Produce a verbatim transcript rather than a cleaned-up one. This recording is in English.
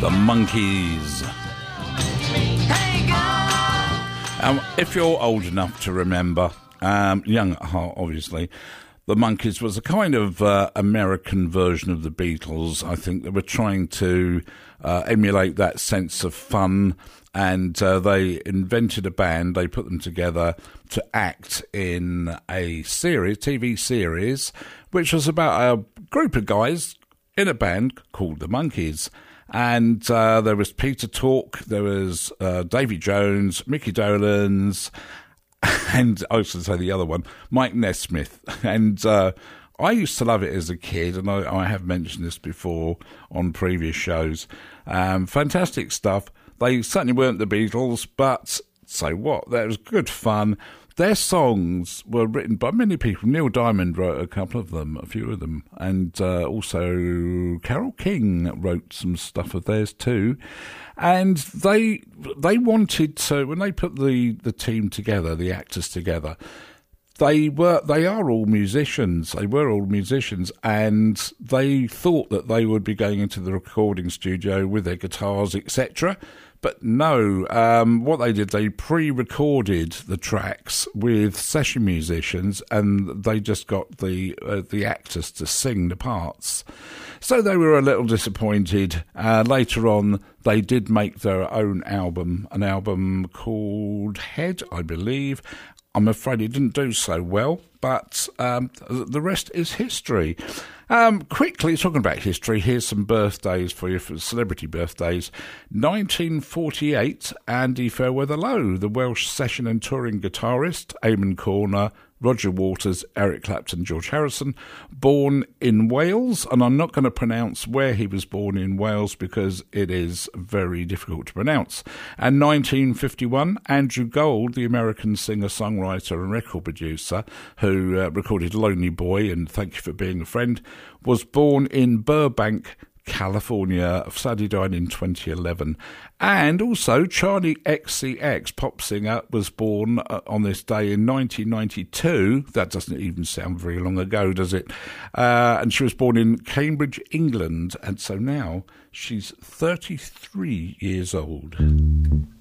The Monkees. Um, if you're old enough to remember, um, young at heart, obviously, the Monkees was a kind of uh, American version of the Beatles. I think they were trying to uh, emulate that sense of fun, and uh, they invented a band. They put them together to act in a series, T V series, which was about a group of guys in a band called the Monkees. And uh, there was Peter Tork, there was uh, Davy Jones, Mickey Dolenz, and I was going to say the other one, Mike Nesmith. And uh, I used to love it as a kid, and I, I have mentioned this before on previous shows. Um, fantastic stuff. They certainly weren't the Beatles, but so what? That was good fun. Their songs were written by many people. Neil Diamond wrote a couple of them, a few of them. And uh, also Carole King wrote some stuff of theirs too. And they they wanted to, when they put the, the team together, the actors together, they were they are all musicians. They were all musicians, and they thought that they would be going into the recording studio with their guitars, et cetera. But no, um, what they did, they pre-recorded the tracks with session musicians, and they just got the uh, the actors to sing the parts. So they were a little disappointed. Uh, later on, they did make their own album, an album called Head, I believe. I'm afraid it didn't do so well, but um, the rest is history. Um, quickly, talking about history, here's some birthdays for you, for celebrity birthdays. nineteen forty-eight, Andy Fairweather-Lowe, the Welsh session and touring guitarist, Eamon Corner, Roger Waters, Eric Clapton, George Harrison, born in Wales, and I'm not going to pronounce where he was born in Wales because it is very difficult to pronounce. And nineteen fifty-one, Andrew Gold, the American singer-songwriter and record producer who uh, recorded Lonely Boy and Thank You for Being a Friend, was born in Burbank, California. Sadly died in twenty eleven. And also Charlie X C X, pop singer, was born uh, on this day in nineteen ninety-two. That doesn't even sound very long ago, does it? Uh, and she was born in Cambridge, England, and so now she's thirty-three years old.